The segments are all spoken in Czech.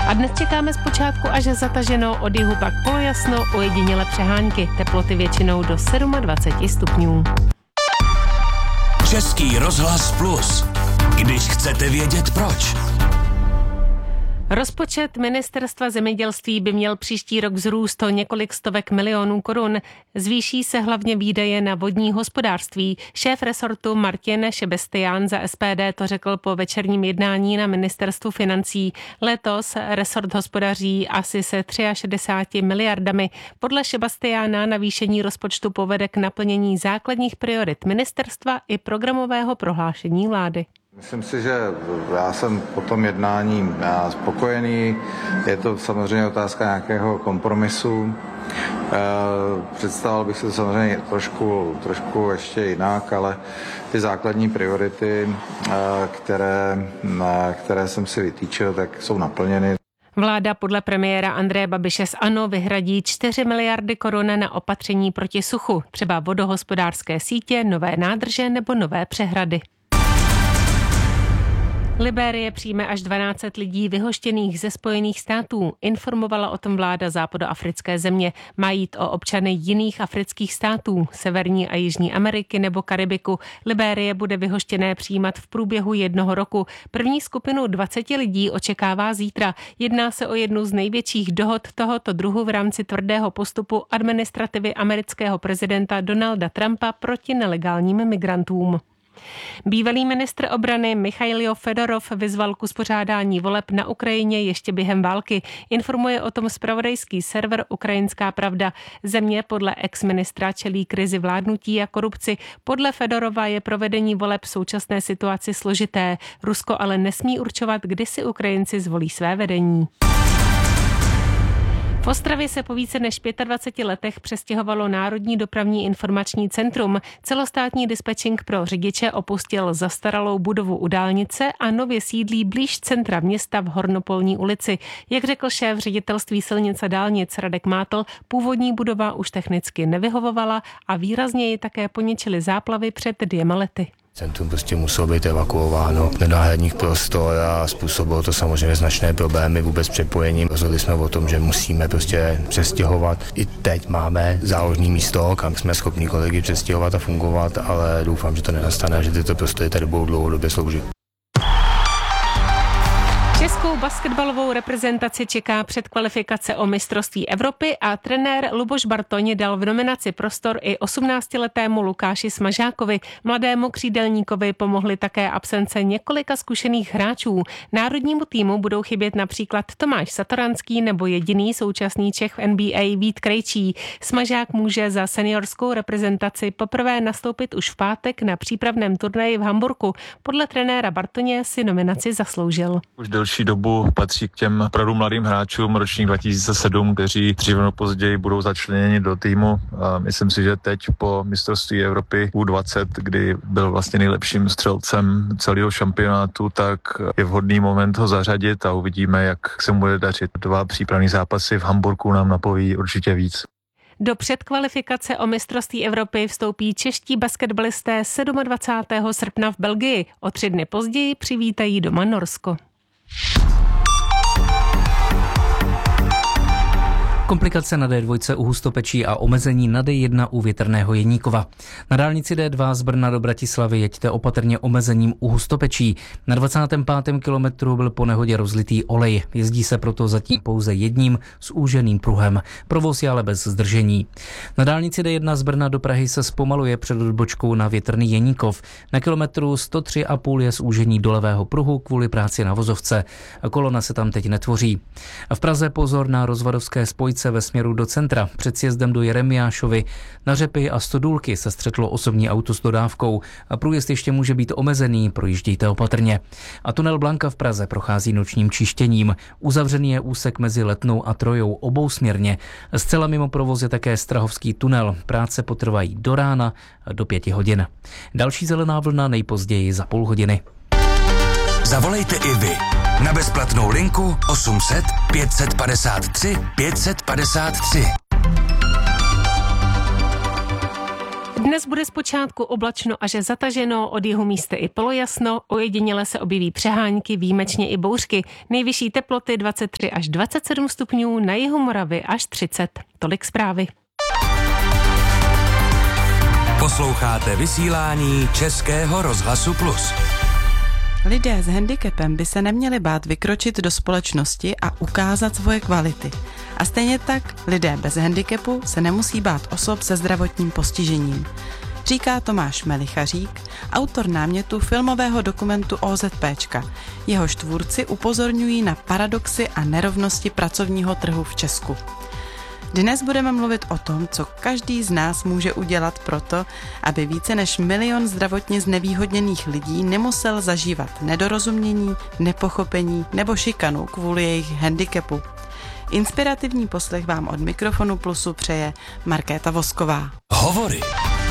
A dnes čekáme zpočátku až zataženo, od jihu pak polojasno, ojediněle přehánky. Teploty většinou do 27 stupňů. Český rozhlas Plus. Když chcete vědět proč. Rozpočet Ministerstva zemědělství by měl příští rok vzrůst o několik stovek milionů korun. Zvýší se hlavně výdaje na vodní hospodářství. Šéf resortu Martin Šebestián za SPD to řekl po večerním jednání na Ministerstvu financí. Letos resort hospodaří asi se 63 miliardami. Podle Šebestiána navýšení rozpočtu povede k naplnění základních priorit ministerstva i programového prohlášení vlády. Myslím si, že já jsem po tom jednání spokojený. Je to samozřejmě otázka nějakého kompromisu. Představoval bych se samozřejmě trošku ještě jinak, ale ty základní priority, které jsem si vytýčil, tak jsou naplněny. Vláda podle premiéra Andreje Babiše z ANO vyhradí 4 miliardy korun na opatření proti suchu, třeba vodohospodářské sítě, nové nádrže nebo nové přehrady. Libérie přijme až 12 lidí vyhoštěných ze Spojených států. Informovala o tom vláda západoafrické země. Má jít o občany jiných afrických států, Severní a Jižní Ameriky nebo Karibiku. Libérie bude vyhoštěné přijímat v průběhu 1 roku. První skupinu 20 lidí očekává zítra. Jedná se o jednu z největších dohod tohoto druhu v rámci tvrdého postupu administrativy amerického prezidenta Donalda Trumpa proti nelegálním migrantům. Bývalý ministr obrany Michailo Fedorov vyzval k uspořádání voleb na Ukrajině ještě během války. Informuje o tom zpravodajský server Ukrajinská pravda. Země podle ex-ministra čelí krizi vládnutí a korupci. Podle Fedorova je provedení voleb v současné situaci složité. Rusko ale nesmí určovat, kdy si Ukrajinci zvolí své vedení. V Ostravě se po více než 25 letech přestěhovalo Národní dopravní informační centrum. Celostátní dispečing pro řidiče opustil zastaralou budovu u dálnice a nově sídlí blíž centra města v Hornopolní ulici. Jak řekl šéf ředitelství silnic a dálnic Radek Mátl, původní budova už technicky nevyhovovala a výrazně ji také poničily záplavy před 2 lety. Centrum prostě muselo být evakuováno do náhradních prostor a způsobilo to samozřejmě značné problémy vůbec přepojením. Rozhodli jsme o tom, že musíme prostě přestěhovat. I teď máme záložní místo, kam jsme schopni kolegy přestěhovat a fungovat, ale doufám, že to nenastane a že tyto prostory tady budou dlouhodobě sloužit. Českou basketbalovou reprezentaci čeká předkvalifikace o mistrovství Evropy a trenér Luboš Bartoň dal v nominaci prostor i 18letému Lukáši Smažákovi. Mladému křídelníkovi pomohly také absence několika zkušených hráčů. Národnímu týmu budou chybět například Tomáš Satoranský nebo jediný současný Čech v NBA Vít Krejčí. Smažák může za seniorskou reprezentaci poprvé nastoupit už v pátek na přípravném turnaji v Hamburku. Podle trenéra Bartoně si nominaci zasloužil. Už delší dobu patří k těm opravdu mladým hráčům ročník 2007, kteří dříve nebo později budou začleněni do týmu. A myslím si, že teď po mistrovství Evropy U20, kdy byl vlastně nejlepším střelcem celého šampionátu, tak je vhodný moment ho zařadit a uvidíme, jak se mu bude dařit. 2 přípravné zápasy v Hamburku nám napoví určitě víc. Do předkvalifikace o mistrovství Evropy vstoupí čeští basketbalisté 27. srpna v Belgii. O 3 dny později přivítají doma Norsko. Komplikace na D2 u Hustopečí a omezení na D1 u Větrného Jeníkova. Na dálnici D2 z Brna do Bratislavy jeďte opatrně omezením u Hustopečí. Na 25. kilometru byl po nehodě rozlitý olej. Jezdí se proto zatím pouze jedním zúženým pruhem. Provoz je ale bez zdržení. Na dálnici D1 z Brna do Prahy se zpomaluje před odbočkou na Větrný Jeníkov. Na kilometru 103,5 je zúžení do levého pruhu kvůli práci na vozovce. Kolona se tam teď netvoří. A v Praze pozor na rozvadovské spojce ve směru do centra. Před sjezdem do Jeremiášovy na Řepy a Stodůlky se střetlo osobní auto s dodávkou a průjezd ještě může být omezený, projíždějte opatrně. A tunel Blanka v Praze prochází nočním čištěním. Uzavřený je úsek mezi Letnou a Trojou obousměrně. Zcela mimo provoz je také Strahovský tunel. Práce potrvají do rána do 5 hodin. Další zelená vlna nejpozději za půl hodiny. Zavolejte i vy na bezplatnou linku 800 553 553. Dnes bude zpočátku oblačno až zataženo, od jihu místy i polojasno, ojediněle se objeví přehánky, výjimečně i bouřky. Nejvyšší teploty 23 až 27 stupňů, na jihu Moravy až 30. Tolik zprávy. Posloucháte vysílání Českého rozhlasu Plus. Lidé s handicapem by se neměli bát vykročit do společnosti a ukázat svoje kvality. A stejně tak lidé bez handicapu se nemusí bát osob se zdravotním postižením. Říká Tomáš Melichařík, autor námětu filmového dokumentu OZPčka. Jehož tvůrci upozorňují na paradoxy a nerovnosti pracovního trhu v Česku. Dnes budeme mluvit o tom, co každý z nás může udělat proto, aby více než 1 milion zdravotně znevýhodněných lidí nemusel zažívat nedorozumění, nepochopení nebo šikanu kvůli jejich handicapu. Inspirativní poslech vám od mikrofonu Plusu přeje Markéta Vosková. Hovory.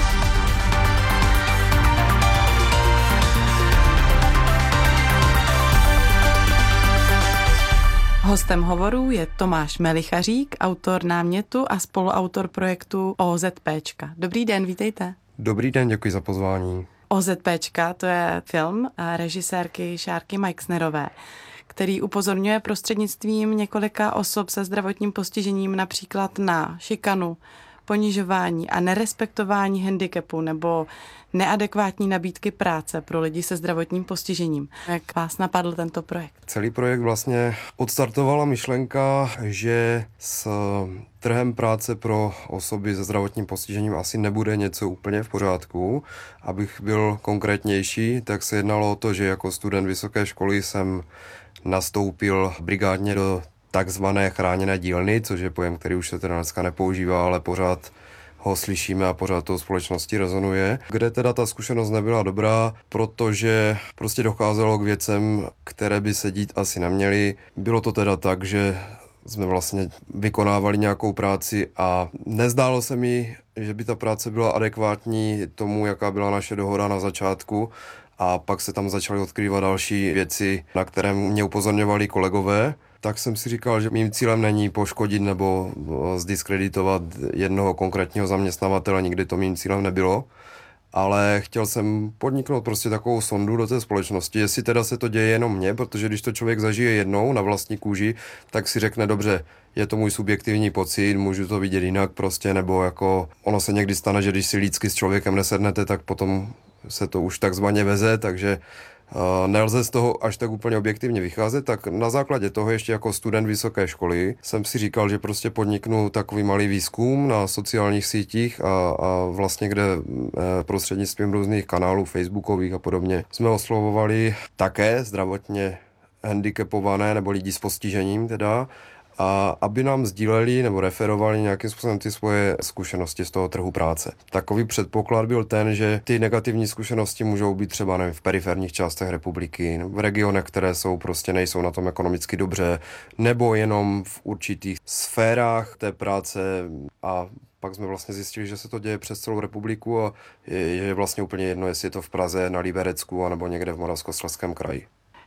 Hostem hovorů je Tomáš Melichařík, autor námětu a spoluautor projektu OZPčka. Dobrý den, vítejte. Dobrý den, děkuji za pozvání. OZPčka, to je film režisérky Šárky Majksnerové, který upozorňuje prostřednictvím několika osob se zdravotním postižením například na šikanu, ponižování a nerespektování handicapu nebo neadekvátní nabídky práce pro lidi se zdravotním postižením. Jak vás napadl tento projekt? Celý projekt vlastně odstartovala myšlenka, že s trhem práce pro osoby se zdravotním postižením asi nebude něco úplně v pořádku. Abych byl konkrétnější, tak se jednalo o to, že jako student vysoké školy jsem nastoupil brigádně do takzvané chráněné dílny, což je pojem, který už se teda dneska nepoužívá, ale pořád ho slyšíme a pořád to společnosti rezonuje, kde teda ta zkušenost nebyla dobrá, protože prostě docházelo k věcem, které by se dít asi neměly. Bylo to teda tak, že jsme vlastně vykonávali nějakou práci a nezdálo se mi, že by ta práce byla adekvátní tomu, jaká byla naše dohoda na začátku. A pak se tam začaly odkrývat další věci, na které mě upozorňovali kolegové. Tak jsem si říkal, že mým cílem není poškodit nebo zdiskreditovat jednoho konkrétního zaměstnavatele, nikdy to mým cílem nebylo. Ale chtěl jsem podniknout prostě takovou sondu do té společnosti, jestli teda se to děje jenom mně, protože když to člověk zažije jednou na vlastní kůži, tak si řekne dobře, je to můj subjektivní pocit, můžu to vidět jinak prostě, nebo jako ono se někdy stane, že když si lidsky s člověkem nesednete, tak potom se to už takzvaně veze, takže nelze z toho až tak úplně objektivně vycházet, tak na základě toho ještě jako student vysoké školy jsem si říkal, že prostě podniknu takový malý výzkum na sociálních sítích a vlastně kde prostřednictvím různých kanálů facebookových a podobně jsme oslovovali také zdravotně handicapované nebo lidi s postižením teda, a aby nám sdíleli nebo referovali nějakým způsobem ty svoje zkušenosti z toho trhu práce. Takový předpoklad byl ten, že ty negativní zkušenosti můžou být třeba nevím, v periferních částech republiky, v regionech, které jsou prostě nejsou na tom ekonomicky dobře, nebo jenom v určitých sférách té práce a pak jsme vlastně zjistili, že se to děje přes celou republiku a je vlastně úplně jedno, jestli je to v Praze, na Liberecku, anebo někde v Moravskoslezském kraji.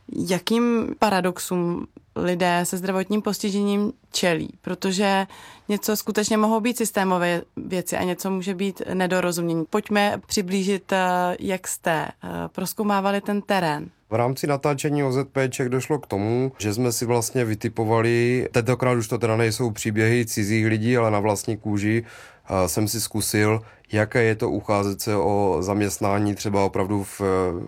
Jakým paradoxům lidé se zdravotním postižením čelí? Protože něco skutečně mohou být systémové věci a něco může být nedorozumění. Pojďme přiblížit, jak jste prozkoumávali ten terén. V rámci natáčení OZPček došlo k tomu, že jsme si vlastně vytipovali, tentokrát už to teda nejsou příběhy cizích lidí, ale na vlastní kůži jsem si zkusil, jaké je to ucházet se o zaměstnání třeba opravdu v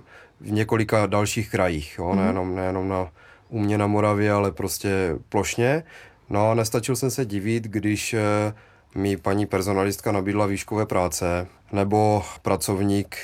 několika dalších krajích, jo? Nejenom u mě na Moravě, ale prostě plošně. No a nestačil jsem se divit, když mi paní personalistka nabídla výškové práce nebo pracovník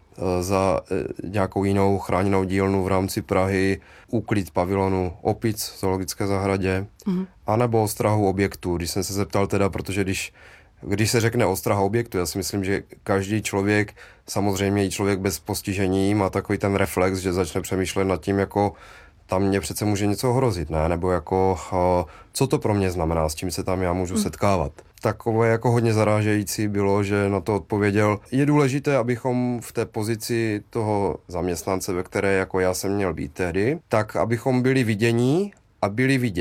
za nějakou jinou chráněnou dílnu v rámci Prahy, úklid pavilonu opic v zoologické zahradě, anebo ostrahu objektu. Když jsem se zeptal teda, protože když se řekne ostraha objektu, já si myslím, že každý člověk, samozřejmě i člověk bez postižení, má takový ten reflex, že začne přemýšlet nad tím, jako tam mě přece může něco hrozit, ne? Nebo jako, co to pro mě znamená, s čím se tam já můžu setkávat. Takové jako hodně zarážející bylo, že na to odpověděl, je důležité, abychom v té pozici toho zaměstnance, ve které jako já jsem měl být tehdy, tak abychom byli vidění a byli vidět.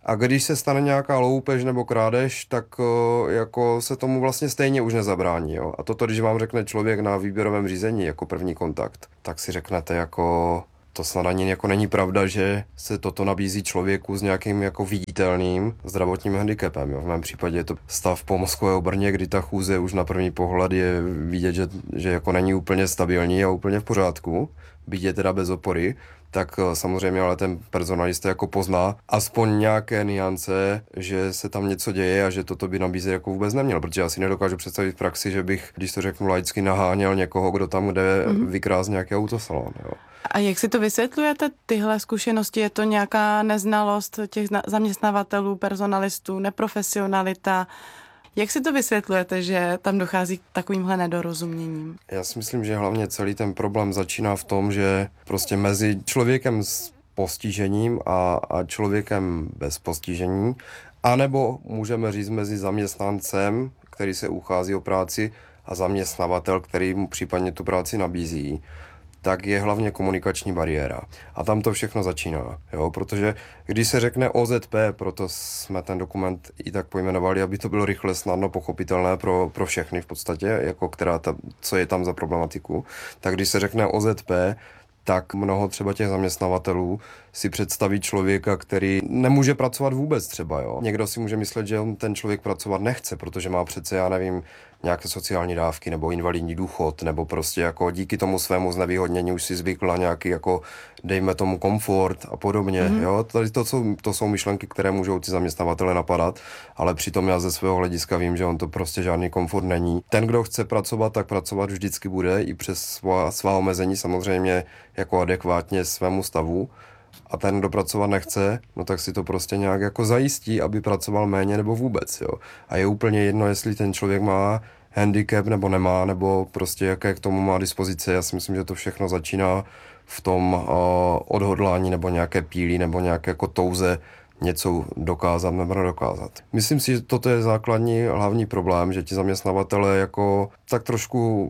A když se stane nějaká loupež nebo krádež, tak jako se tomu vlastně stejně už nezabrání. Jo? A toto, když vám řekne člověk na výběrovém řízení jako první kontakt, tak si řeknete jako... To snad ani jako není pravda, že se toto nabízí člověku s nějakým jako viditelným zdravotním handicapem. Jo. V mém případě je to stav po mozkového brně, kdy ta chůze už na první pohled je vidět, že jako není úplně stabilní a úplně v pořádku, byť je teda bez opory, tak samozřejmě ale ten personalista jako pozná aspoň nějaké niance, že se tam něco děje a že toto by nabízet jako vůbec neměl, protože já si nedokážu představit v praxi, že bych, když to řeknu laicky, naháněl někoho, kdo tam jde vykrást nějaký autosalon. Jo. A jak si to vysvětlujete, tyhle zkušenosti? Je to nějaká neznalost těch zaměstnavatelů, personalistů, neprofesionalita? Jak si to vysvětlujete, že tam dochází k takovýmhle nedorozuměním? Já si myslím, že hlavně celý ten problém začíná v tom, že prostě mezi člověkem s postižením a člověkem bez postižení, anebo můžeme říct mezi zaměstnancem, který se uchází o práci, a zaměstnavatel, který mu případně tu práci nabízí, tak je hlavně komunikační bariéra. A tam to všechno začíná, jo? Protože když se řekne OZP, proto jsme ten dokument i tak pojmenovali, aby to bylo rychle, snadno pochopitelné pro všechny v podstatě, jako co je tam za problematiku, tak když se řekne OZP, tak mnoho třeba těch zaměstnavatelů si představí člověka, který nemůže pracovat vůbec třeba, jo. Někdo si může myslet, že on ten člověk pracovat nechce, protože má přece, já nevím, nějaké sociální dávky nebo invalidní důchod, nebo prostě jako díky tomu svému znevýhodnění už si zvykl na nějaký jako dejme tomu komfort a podobně, jo. Tady to jsou myšlenky, které můžou ty zaměstnavatele napadat, ale přitom já ze svého hlediska vím, že on to prostě žádný komfort není. Ten, kdo chce pracovat, tak pracovat vždycky bude i přes svá omezení, samozřejmě jako adekvátně svému stavu. A ten, kdo pracovat nechce, no tak si to prostě nějak jako zajistí, aby pracoval méně nebo vůbec, jo. A je úplně jedno, jestli ten člověk má handicap nebo nemá, nebo prostě jaké k tomu má dispozice. Já si myslím, že to všechno začíná v tom odhodlání nebo nějaké píli nebo nějaké jako touze něco dokázat nebo nedokázat. Myslím si, že toto je základní hlavní problém, že ti zaměstnavatele jako tak trošku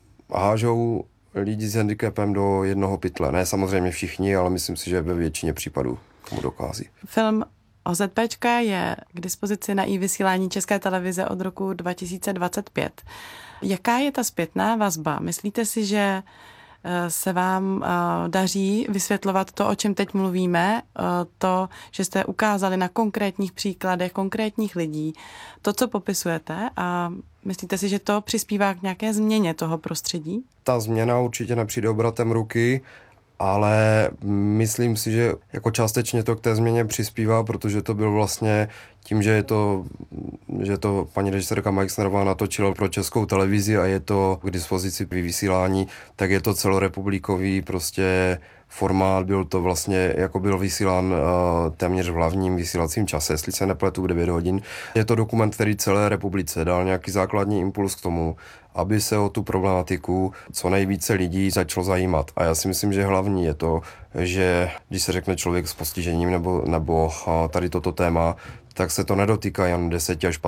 hážou lidi s handicapem do jednoho pytle. Ne samozřejmě všichni, ale myslím si, že ve většině případů tomu dokází. Film OZPčka je k dispozici na i-vysílání České televize od roku 2025. Jaká je ta zpětná vazba? Myslíte si, že se vám daří vysvětlovat to, o čem teď mluvíme, to, že jste ukázali na konkrétních příkladech konkrétních lidí, to, co popisujete, a myslíte si, že to přispívá k nějaké změně toho prostředí? Ta změna určitě nepřijde obratem ruky, ale myslím si, že jako částečně to k té změně přispívá, protože to byl vlastně tím, že to paní režisérka Meixnerová natočila pro Českou televizi a je to k dispozici při vysílání, tak je to celorepublikový prostě formát, byl to vlastně, jako byl vysílán téměř v hlavním vysílacím čase, jestli se nepletu, v 9 hodin. Je to dokument, který celé republice dal nějaký základní impuls k tomu, aby se o tu problematiku co nejvíce lidí začalo zajímat. A já si myslím, že hlavní je to, že když se řekne člověk s postižením nebo tady toto téma, tak se to nedotýká jen 10 až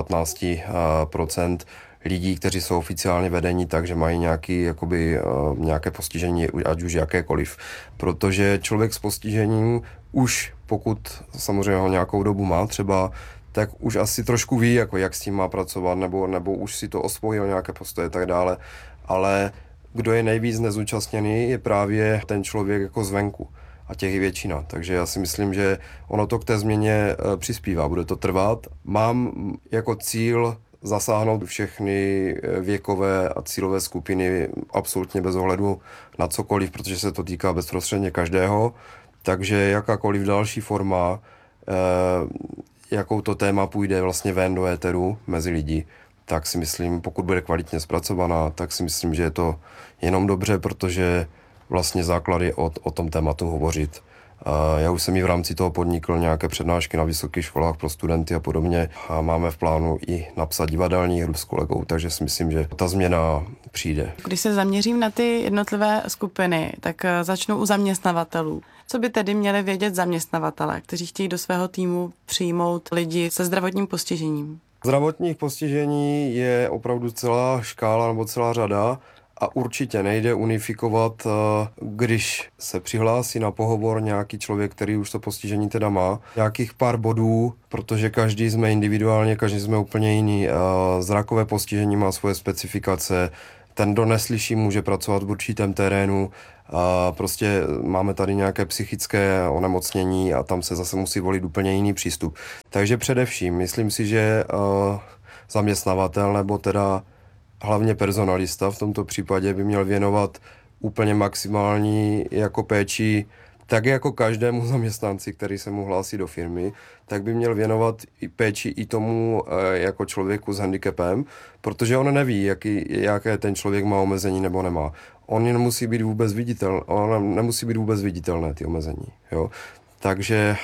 15% lidí, kteří jsou oficiálně vedení, takže mají nějaké postižení, ať už jakékoliv. Protože člověk s postižením už, pokud samozřejmě ho nějakou dobu má třeba, tak už asi trošku ví, jako jak s tím má pracovat, nebo už si to osvojil nějaké postoje a tak dále. Ale kdo je nejvíc nezúčastněný, je právě ten člověk jako zvenku. A těch je většina. Takže já si myslím, že ono to k té změně přispívá. Bude to trvat. Mám jako cíl zasáhnout všechny věkové a cílové skupiny absolutně bez ohledu na cokoliv, protože se to týká bezprostředně každého. Takže jakákoliv další forma, jakou to téma půjde vlastně ven do éteru mezi lidi, tak si myslím, pokud bude kvalitně zpracovaná, tak si myslím, že je to jenom dobře, protože vlastně základy o tom tématu hovořit. Já už jsem i v rámci toho podnikl nějaké přednášky na vysokých školách pro studenty a podobně a máme v plánu i napsat divadelní hru s kolegou, takže si myslím, že ta změna přijde. Když se zaměřím na ty jednotlivé skupiny, tak začnu u zaměstnavatelů. Co by tedy měli vědět zaměstnavatelé, kteří chtějí do svého týmu přijmout lidi se zdravotním postižením? Zdravotních postižení je opravdu celá škála nebo celá řada a určitě nejde unifikovat, když se přihlásí na pohovor nějaký člověk, který už to postižení teda má, nějakých pár bodů, protože každý jsme individuálně, každý jsme úplně jiný. Zrakové postižení má svoje specifikace, ten, kdo neslyší, může pracovat v určitém terénu, prostě máme tady nějaké psychické onemocnění a tam se zase musí volit úplně jiný přístup. Takže především, myslím si, že zaměstnavatel nebo teda hlavně personalista v tomto případě by měl věnovat úplně maximální jako péči, tak jako každému zaměstnanci, který se mu hlásí do firmy, tak by měl věnovat i péči i tomu jako člověku s handicapem, protože on neví, jaké ten člověk má omezení nebo nemá. On nemusí být vůbec viditelné ty omezení. Jo? Takže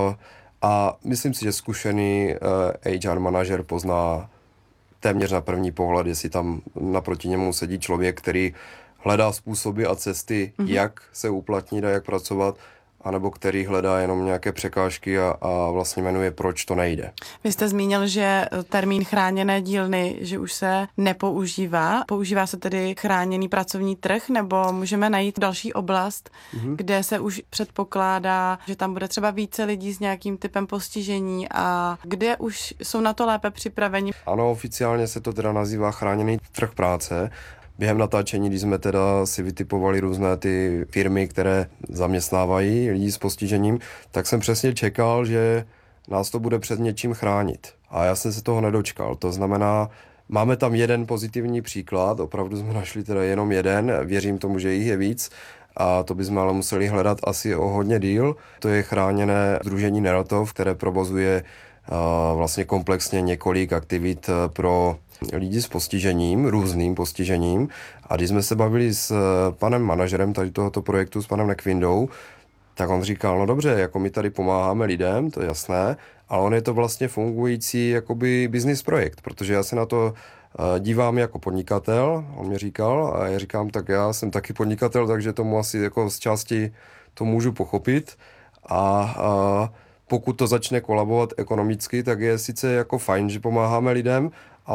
a myslím si, že zkušený HR manažer pozná téměř na první pohled, jestli tam naproti němu sedí člověk, který hledá způsoby a cesty, jak se uplatnit a jak pracovat, anebo který hledá jenom nějaké překážky a vlastně jmenuje, proč to nejde. Vy jste zmínil, že termín chráněné dílny, že už se nepoužívá. Používá se tedy chráněný pracovní trh, nebo můžeme najít další oblast, kde se už předpokládá, že tam bude třeba více lidí s nějakým typem postižení a kde už jsou na to lépe připraveni? Ano, oficiálně se to teda nazývá chráněný trh práce. Během natáčení, když jsme teda si vytipovali různé ty firmy, které zaměstnávají lidi s postižením, tak jsem přesně čekal, že nás to bude před něčím chránit. A já jsem se toho nedočkal. To znamená, máme tam jeden pozitivní příklad, opravdu jsme našli teda jenom jeden, věřím tomu, že jich je víc, a to bychom ale museli hledat asi o hodně díl. To je chráněné sdružení Neratov, které provozuje vlastně komplexně několik aktivit pro lidi s postižením, různým postižením. A když jsme se bavili s panem manažerem tady tohoto projektu, s panem Nekvindou, tak on říkal, no dobře, jako my tady pomáháme lidem, to je jasné, ale on je to vlastně fungující jakoby business projekt, protože já se na to dívám jako podnikatel, on mě říkal, a já říkám, tak já jsem taky podnikatel, takže tomu asi jako z části to můžu pochopit a pokud to začne kolabovat ekonomicky, tak je sice jako fajn, že pomáháme lidem,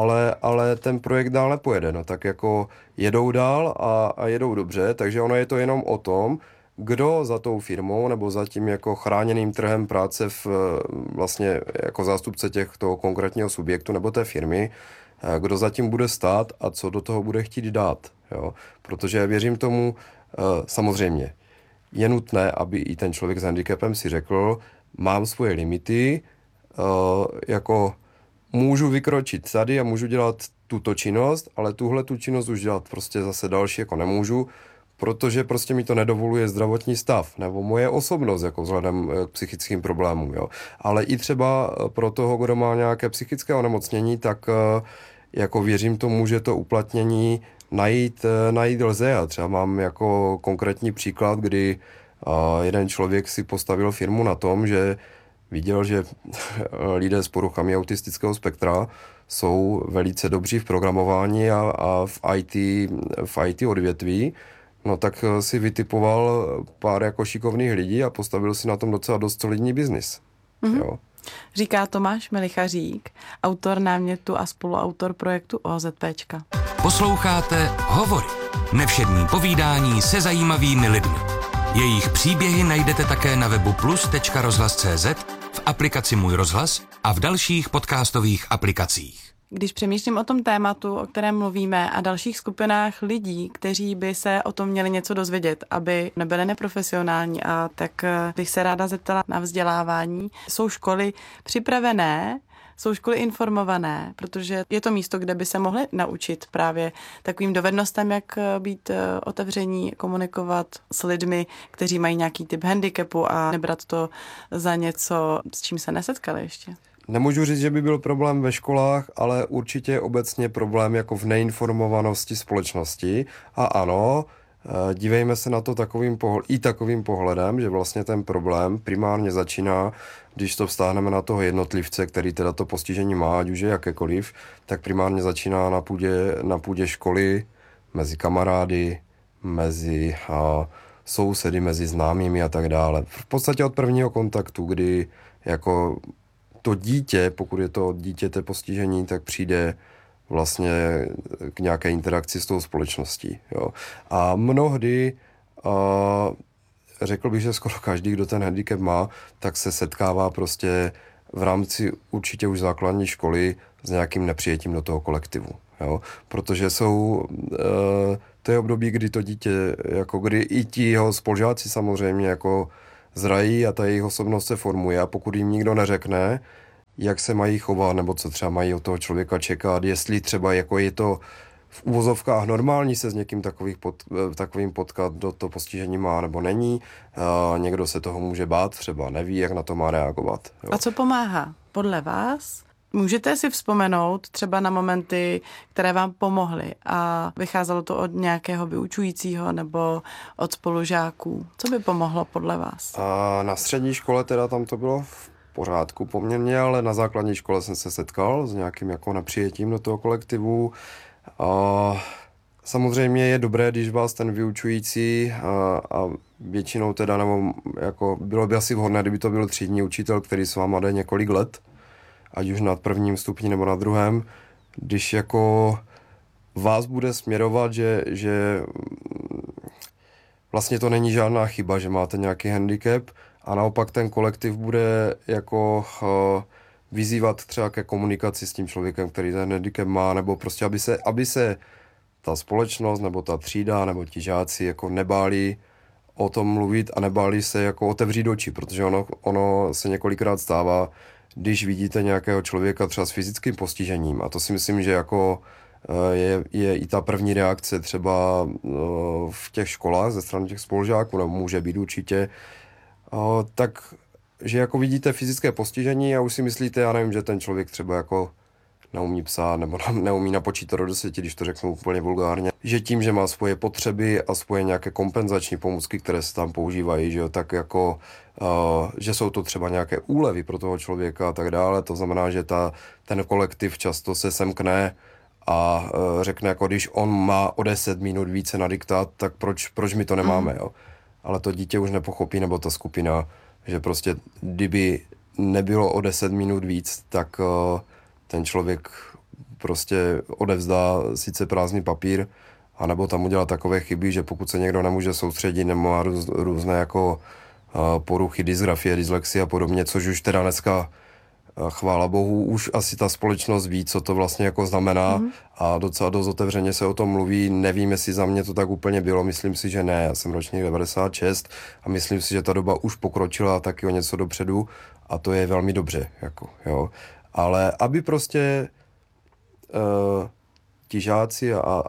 ale ten projekt dál nepojede. No tak jako jedou dál a jedou dobře, takže ono je to jenom o tom, kdo za tou firmou nebo za tím jako chráněným trhem práce vlastně jako zástupce toho konkrétního subjektu nebo té firmy, kdo za tím bude stát a co do toho bude chtít dát. Jo? Protože věřím tomu, samozřejmě, je nutné, aby i ten člověk s handicapem si řekl, mám svoje limity, jako můžu vykročit tady a můžu dělat tuto činnost, ale tuhle tu činnost už dělat prostě zase další jako nemůžu, protože prostě mi to nedovoluje zdravotní stav nebo moje osobnost jako vzhledem k psychickým problémům. Jo. Ale i třeba pro toho, kdo má nějaké psychické onemocnění, tak jako věřím tomu, že to uplatnění najít lze. Já třeba mám jako konkrétní příklad, kdy jeden člověk si postavil firmu na tom, že viděl, že lidé s poruchami autistického spektra jsou velice dobří v programování a v IT odvětví, no tak si vytipoval pár jako šikovných lidí a postavil si na tom docela dost solidní biznis. Jo. Říká Tomáš Melichařík, autor námětu a spoluautor projektu OZPčka. Posloucháte Hovory. Nevšední povídání se zajímavými lidmi. Jejich příběhy najdete také na webu plus.rozhlas.cz, v aplikaci Můj rozhlas a v dalších podcastových aplikacích. Když přemýšlím o tom tématu, o kterém mluvíme, a dalších skupinách lidí, kteří by se o tom měli něco dozvědět, aby nebyli neprofesionální, a tak bych se ráda zeptala na vzdělávání. Jsou školy připravené, jsou školy informované, protože je to místo, kde by se mohli naučit právě takovým dovednostem, jak být otevření, komunikovat s lidmi, kteří mají nějaký typ handicapu a nebrat to za něco, s čím se nesetkali ještě. Nemůžu říct, že by byl problém ve školách, ale určitě obecně problém jako v neinformovanosti společnosti. A ano, dívejme se na to takovým pohledem, že vlastně ten problém primárně začíná, když to vztáhneme na toho jednotlivce, který teda to postižení má, ať už je jakékoliv, tak primárně začíná na půdě školy, mezi kamarády, mezi sousedy, mezi známými a tak dále. V podstatě od prvního kontaktu, kdy jako to dítě, pokud je to dítěte postižení, tak přijde vlastně k nějaké interakci s tou společností. Jo. A mnohdy, řekl bych, že skoro každý, kdo ten handicap má, tak se setkává prostě v rámci určitě už základní školy s nějakým nepřijetím do toho kolektivu. Jo. Protože to je období, kdy to dítě, jako kdy i ti jeho spolužáci samozřejmě jako zrají a ta jejich osobnost se formuje a pokud jim nikdo neřekne, jak se mají chovat, nebo co třeba mají od toho člověka čekat, jestli třeba jako je to v uvozovkách normální se s někým takovým potkat, kdo to postižení má nebo není. Někdo se toho může bát, třeba neví, jak na to má reagovat. Jo. A co pomáhá podle vás? Můžete si vzpomenout třeba na momenty, které vám pomohly a vycházelo to od nějakého vyučujícího nebo od spolužáků? Co by pomohlo podle vás? Na střední škole teda tam to bylo v pořádku poměrně, ale na základní škole jsem se setkal s nějakým jako nepřijetím do toho kolektivu. Samozřejmě je dobré, když vás ten vyučující a většinou teda, nebo jako bylo by asi vhodné, kdyby to byl třídní učitel, který s váma jde několik let, ať už na prvním stupni nebo na druhém, když jako vás bude směrovat, že vlastně to není žádná chyba, že máte nějaký handicap a naopak ten kolektiv bude jako vyzývat třeba ke komunikaci s tím člověkem, který ten handicap má, nebo prostě, aby se ta společnost, nebo ta třída, nebo ti žáci jako nebáli o tom mluvit a nebáli se jako otevřít oči, protože ono se několikrát stává, když vidíte nějakého člověka třeba s fyzickým postižením, a to si myslím, že jako je i ta první reakce třeba v těch školách ze strany těch spolužáků, nebo může být určitě, tak, že jako vidíte fyzické postižení a už si myslíte, já nevím, že ten člověk třeba jako neumí psát nebo neumí napočítat do 10, když to řeknu úplně vulgárně, že tím, že má svoje potřeby a svoje nějaké kompenzační pomůcky, které se tam používají, že jo, tak jako, že jsou to třeba nějaké úlevy pro toho člověka a tak dále, to znamená, že ten kolektiv často se semkne a řekne, jako když on má o 10 minut více na diktát, tak proč my to nemáme, jo. Ale to dítě už nepochopí, nebo ta skupina, že prostě kdyby nebylo o 10 minut víc, tak ten člověk prostě odevzdá sice prázdný papír, anebo tam udělá takové chyby, že pokud se někdo nemůže soustředit, nebo má různé jako poruchy, dysgrafie, dyslexie a podobně, což už teda dneska, chvála bohu, už asi ta společnost ví, co to vlastně jako znamená a docela dost otevřeně se o tom mluví. Nevím, jestli za mě to tak úplně bylo, myslím si, že ne. Já jsem ročník 96 a myslím si, že ta doba už pokročila taky o něco dopředu a to je velmi dobře, jako, jo. Ale aby prostě ti žáci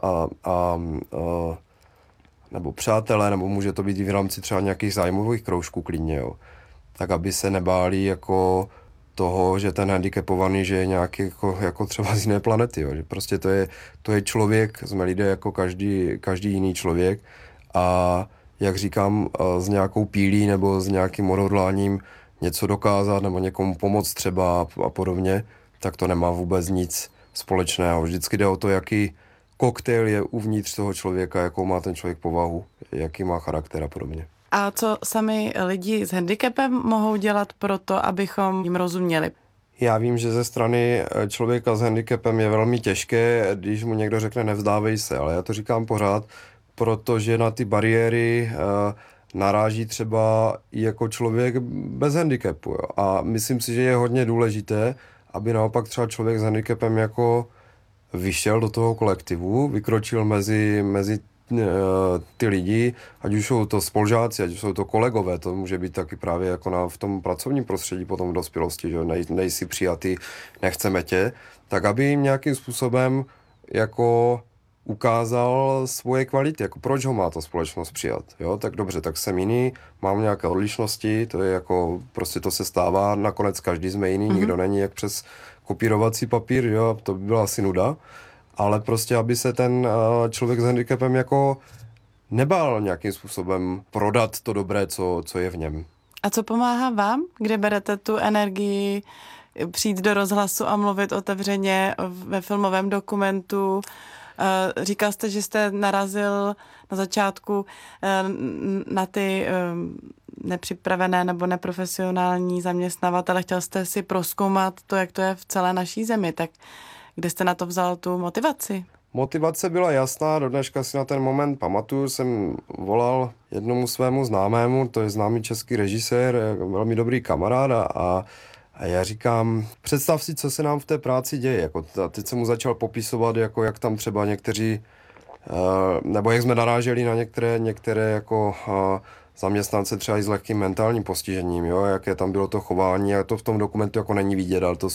nebo přátelé, nebo může to být i v rámci třeba nějakých zájmových kroužků klidně, jo, tak aby se nebáli jako toho, že ten handicapovaný, že je nějaký jako třeba z jiné planety, jo, že prostě to je člověk, jsme lidé jako každý jiný člověk a jak říkám, s nějakou pílí nebo s nějakým odhodláním něco dokázat nebo někomu pomoct třeba a podobně, tak to nemá vůbec nic společného. Vždycky jde o to, jaký koktejl je uvnitř toho člověka, jakou má ten člověk povahu, jaký má charakter a podobně. A co sami lidi s handicapem mohou dělat pro to, abychom jim rozuměli? Já vím, že ze strany člověka s handicapem je velmi těžké, když mu někdo řekne nevzdávej se, ale já to říkám pořád, protože na ty bariéry naráží třeba i jako člověk bez handicapu. Jo. A myslím si, že je hodně důležité, aby naopak třeba člověk s handicapem jako vyšel do toho kolektivu, vykročil mezi ty lidi, ať už jsou to spolužáci, ať už jsou to kolegové, to může být taky právě jako v tom pracovním prostředí potom v dospělosti, že nejsi přijatý, nechceme tě, tak aby jim nějakým způsobem jako ukázal svoje kvality, jako proč ho má ta společnost přijat, jo, tak dobře, tak jsem jiný, mám nějaké odlišnosti, to je jako, prostě to se stává, nakonec každý jsme jiný, nikdo není jak přes kopírovací papír, jo, to by byla asi nuda, ale prostě, aby se ten člověk s handicapem jako nebál nějakým způsobem prodat to dobré, co je v něm. A co pomáhá vám, kde berete tu energii přijít do rozhlasu a mluvit otevřeně ve filmovém dokumentu? Říkal jste, že jste narazil na začátku na ty nepřipravené nebo neprofesionální zaměstnavatele. Chtěl jste si prozkoumat to, jak to je v celé naší zemi. Tak Kde jste na to vzal tu motivaci? Motivace byla jasná, do dneška si na ten moment pamatuju, jsem volal jednomu svému známému, to je známý český režisér, velmi dobrý kamarád a já říkám, představ si, co se nám v té práci děje. Jako, teď jsem mu začal popisovat, jako, jak tam třeba někteří, nebo jak jsme naráželi na některé jako zaměstnance třeba i s lehkým mentálním postižením, jo, jaké tam bylo to chování, a to v tom dokumentu jako není vidět, ale to